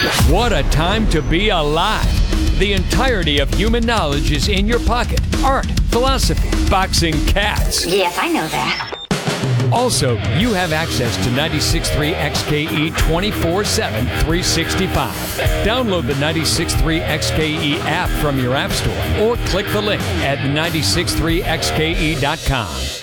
What a time to be alive! The entirety of human knowledge is in your pocket. Art, philosophy, boxing, cats. Yes, I know that. Also, you have access to 96.3 XKE 24/7, 365. Download the 96.3 XKE app from your app store or click the link at 96.3xke.com.